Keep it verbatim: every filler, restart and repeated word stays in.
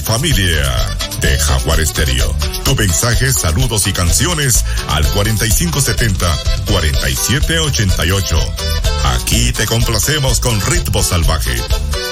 familia de Jaguar Estéreo. Tu mensaje, saludos y canciones al cuarenta y cinco setenta, cuarenta y siete ochenta y ocho. Aquí te complacemos con ritmo salvaje.